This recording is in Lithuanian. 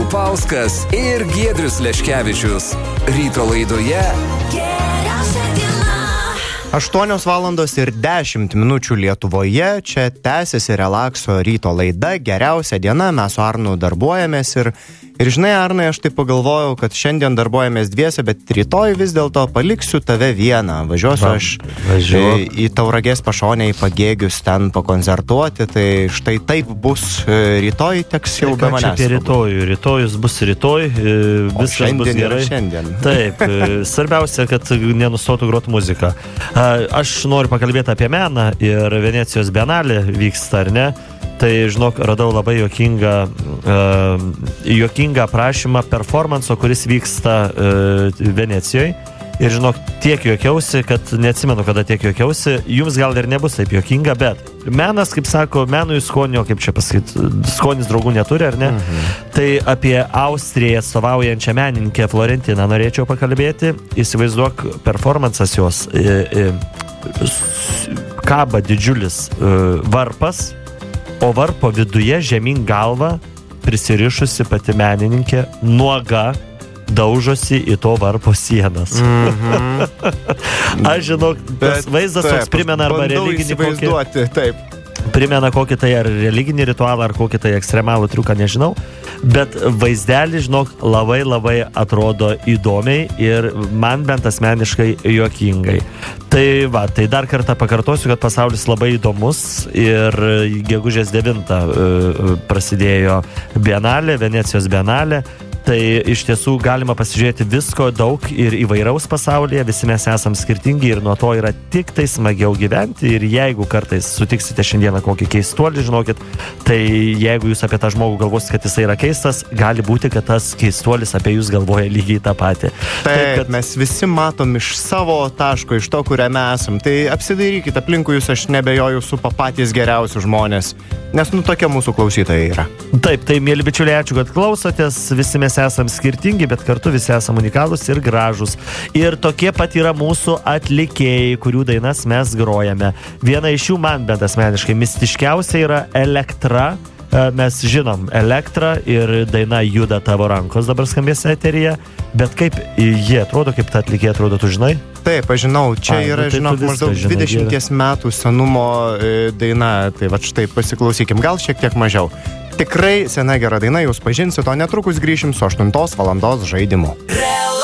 Jakupauskas ir Giedrius Leškevičius. Ryto laidoje 8:10 Lietuvoje, čia tęsiasi relakso ryto laida, geriausia diena, mes su Arnu darbuojamės ir žinai, Arnai, aš taip pagalvojau, kad šiandien darbuojamės dviese, bet rytoj vis dėlto paliksiu tave vieną, važiuosiu į Tauragės pašonę, į Pagėgius ten pakoncertuoti, tai štai taip bus rytoj, teks jau be manęs. Apie rytojus bus rytoj, viskas bus gerai. Šiandien. Taip, svarbiausia, kad nenustotų groti muziką. Aš noriu pakalbėti apie meną ir Venecijos bienalė vyksta, ar ne? Tai, žinok, radau labai juokingą aprašymą performanso, kuris vyksta Venecijoje. Ir, žinok, tiek juokiausi, kad neatsimenu, kada tiek juokiausi. Jums gal ir nebus taip juokinga, bet menas, kaip sako, menui skonio, kaip čia pasakyti, skonis draugų neturi, ar ne? Tai apie Austriją atstovaujančią menininkę Florentiną norėčiau pakalbėti. Įsivaizduok, performansas jos kaba didžiulis varpas, o varpo viduje žemyn galva prisirišusi pati menininkė nuoga daužosi į to varpo sienas. Aš žinau, tas vaizdas toks primena arba religinį kokį... Taip. Primena kokį tai ar religinį ritualą, ar kokį tai ekstremalų triuką, nežinau. Bet vaizdelį, žinok, labai atrodo įdomiai ir man bent asmeniškai juokingai. Tai va, tai dar kartą pakartosiu, kad pasaulis labai įdomus ir gegužės 9 prasidėjo bienalė, Venecijos bienalė. Tai iš tiesų galima pasižiūrėti visko daug ir įvairaus pasaulyje, visi mes esam skirtingi ir nuo to yra tik tai smagiau gyventi ir jeigu kartais sutiksite šiandieną kokį keistuolį, žinokit, tai jeigu jūs apie tą žmogų galvosite, kad jisai yra keistas, gali būti, kad tas keistuolis apie jūs galvoja lygiai tą patį. Taip, kad mes visi matom iš savo taško, iš to, kuriame esam, tai apsidairykite aplinkui jūs, aš nebejoju, su patys geriausių žmonės, nes tokie mūsų klausytojai yra. Taip, tai mėly bičiuliai, ačiū, kad klausotės, visi mes esam skirtingi, bet kartu visi esam unikalūs ir gražūs. Ir tokie pat yra mūsų atlikėjai, kurių dainas mes grojame. Viena iš jų man bent asmeniškai mistiškiausia yra Elektra. Mes žinom Elektrą ir daina Juda tavo rankos dabar skambės eteryje. Bet kaip jie atrodo, kaip ta atlikėja atrodo, tu žinai? Taip, aš žinau, čia yra, žinok, maždaug 20 metų senumo daina. Tai va štai pasiklausykim, gal šiek tiek mažiau. Tikrai sena gera daina, jūs pažinsit, o netrukus grįšim su 8 valandos žaidimu.